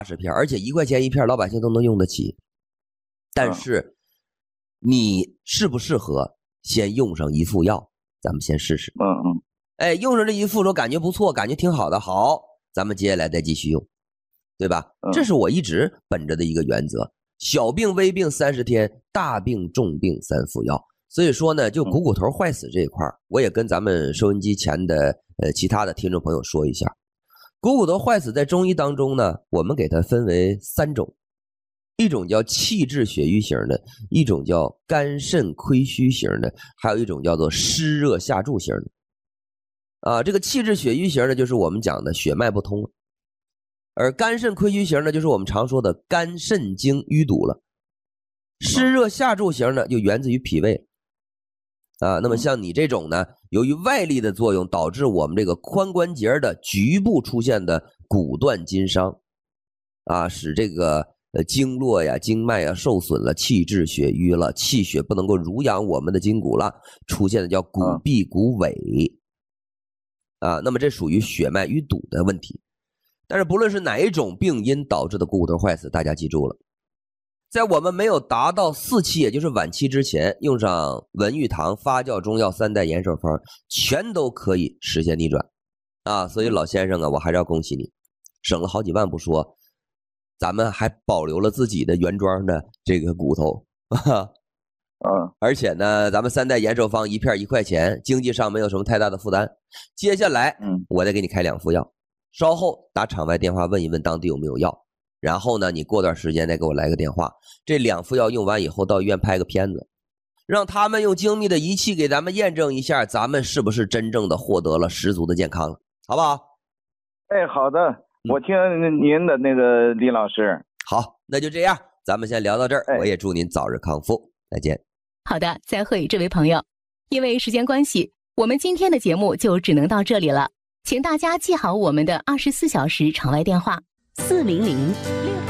80片，而且1块钱一片，老百姓都能用得起。但是你适不适合，先用上一副药，咱们先试试。哎，用上这一副说感觉不错，感觉挺好的，好，咱们接下来再继续用，对吧？这是我一直本着的一个原则。小病微病30天，大病重病3副药。所以说呢，就股骨头坏死这一块，我也跟咱们收音机前的其他的听众朋友说一下。股骨头坏死在中医当中呢，我们给它分为3种，一种叫气滞血瘀型的，一种叫肝肾亏虚型的，还有一种叫做湿热下注型的。这个气滞血瘀型的就是我们讲的血脉不通了，而肝肾亏虚型的就是我们常说的肝肾经淤堵了，湿热下注型的就源自于脾胃。那么像你这种呢，由于外力的作用，导致我们这个髋关节的局部出现的骨断筋伤，使这个经络呀、经脉呀受损了，气滞血瘀了，气血不能够濡养我们的筋骨了，出现的叫骨闭骨痿。那么这属于血脉淤堵的问题。但是不论是哪一种病因导致的股骨头坏死，大家记住了，在我们没有达到4期，也就是晚期之前，用上文玉堂发酵中药3代延寿方，全都可以实现逆转所以老先生我还是要恭喜你，省了好几万不说，咱们还保留了自己的原装的这个骨头而且呢，咱们3代延寿方一片1块钱，经济上没有什么太大的负担。接下来我再给你开2副药，稍后打场外电话问一问当地有没有药。然后呢，你过段时间再给我来个电话，这2副药用完以后到医院拍个片子，让他们用精密的仪器给咱们验证一下，咱们是不是真正的获得了十足的健康了，好不好？ 哎，好的，我听您的那个李老师。 好，那就这样，咱们先聊到这儿，我也祝您早日康复，再见。 好的，再会，这位朋友。因为时间关系，我们今天的节目就只能到这里了，请大家记好我们的24小时场外电话：400-6